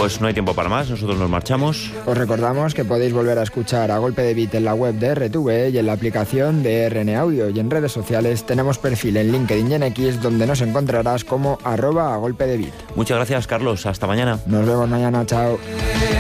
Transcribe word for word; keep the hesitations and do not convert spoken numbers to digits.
Pues no hay tiempo para más, nosotros nos marchamos. Os recordamos que podéis volver a escuchar A Golpe de Beat en la web de R T V y en la aplicación de R N Audio, y en redes sociales tenemos perfil en LinkedIn y en X donde nos encontrarás como arroba A Golpe de Beat. Muchas gracias, Carlos, hasta mañana. Nos vemos mañana, chao.